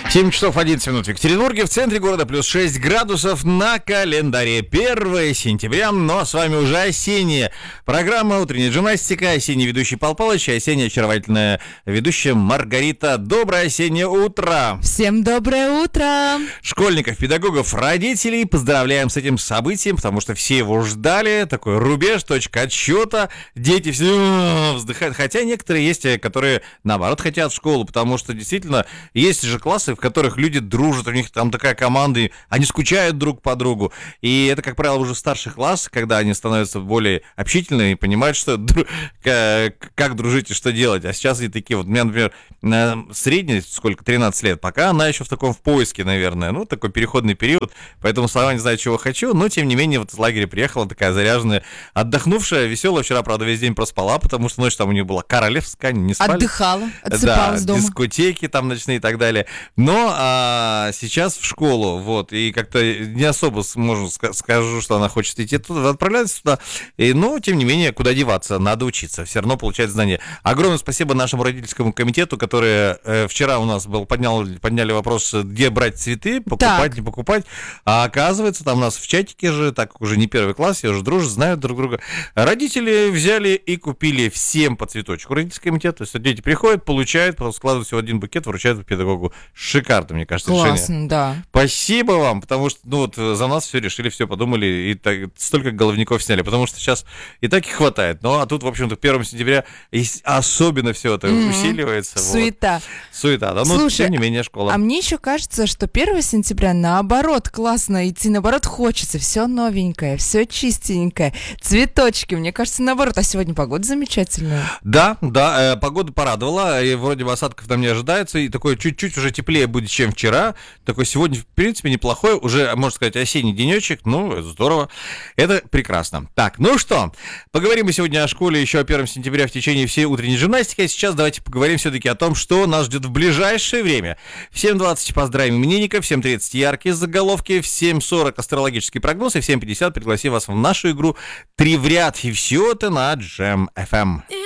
7 часов 11 минут в Екатеринбурге, в центре города, плюс 6 градусов на календаре. 1 сентября, но с вами уже осенняя программа «Утренняя гимнастика». Осенний ведущий Пал Палыч, осенняя очаровательная ведущая Маргарита. Доброе осеннее утро! Всем доброе утро! Школьников, педагогов, родителей поздравляем с этим событием, потому что все его ждали. Такой рубеж, точка отсчета. Дети все вздыхают. Хотя некоторые есть, которые наоборот хотят в школу, потому что действительно есть же классы, в которых люди дружат, у них там такая команда, и они скучают друг по другу. И это, как правило, уже старший класс, когда они становятся более общительными и понимают, что как дружить и что делать. А сейчас они такие вот, у меня, например, средний, сколько, 13 лет, пока она еще в поиске, наверное, ну, такой переходный период, поэтому сама не знаю, чего хочу, но, тем не менее, вот из лагеря приехала такая заряженная, отдохнувшая, веселая. Вчера, правда, весь день проспала, потому что ночь там у нее была королевская, они не спали. Отдыхала, отсыпалась дома. Дискотеки там ночные и так далее. Но сейчас в школу, вот, и как-то не особо скажу, что она хочет идти туда, отправляться туда, но, тем не менее, куда деваться, надо учиться, все равно получать знания. Огромное спасибо нашему родительскому комитету, который вчера у нас подняли вопрос, где брать цветы, покупать, не покупать, а оказывается, там у нас в чатике же, так как уже не первый класс, все уже дружат, знают друг друга, родители взяли и купили всем по цветочку родительский комитет, то есть дети приходят, получают, потом складывают все в один букет, вручают педагогу. Шикарно, мне кажется, классно, решение. Да. Спасибо вам, потому что, за нас все решили, все подумали, и так, столько головников сняли, потому что сейчас и так и хватает. Ну, а тут, в общем-то, к 1 сентября особенно все это усиливается. Суета. Вот. Суета, да, Слушай, но тем не менее школа. А мне еще кажется, что 1 сентября, наоборот, классно идти, наоборот, хочется. Все новенькое, все чистенькое, цветочки, мне кажется, наоборот. А сегодня погода замечательная. Да, погода порадовала, и вроде бы осадков там не ожидается, и такое чуть-чуть уже теплее будет, чем вчера. Такой сегодня, в принципе, неплохой, уже, можно сказать, осенний денечек. Ну, здорово. Это прекрасно. Так, ну что, поговорим мы сегодня о школе, еще о 1 сентября в течение всей утренней жимнастики. А сейчас давайте поговорим все-таки о том, что нас ждет в ближайшее время. В 7:20 поздравим именинников, в 7:30 яркие заголовки, в 7:40 астрологический прогноз, и в 7:50 пригласим вас в нашу игру «Три в ряд». И все это на Джем FM.